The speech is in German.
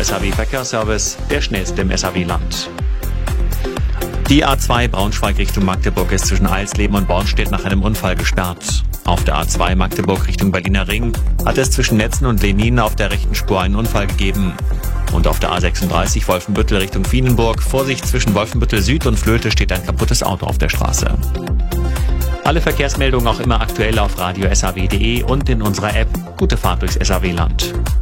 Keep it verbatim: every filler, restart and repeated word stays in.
S H W Verkehrsservice, der schnellste im S H W-Land. Die A zwei Braunschweig Richtung Magdeburg ist zwischen Eilsleben und Bornstedt nach einem Unfall gesperrt. Auf der A zwei Magdeburg Richtung Berliner Ring hat es zwischen Netzen und Lenin auf der rechten Spur einen Unfall gegeben. Und auf der A sechsunddreißig Wolfenbüttel Richtung Wienenburg, Vorsicht, zwischen Wolfenbüttel Süd und Flöte steht ein kaputtes Auto auf der Straße. Alle Verkehrsmeldungen auch immer aktuell auf radio punkt s h w punkt d e und in unserer App. Gute Fahrt durchs S H W-Land.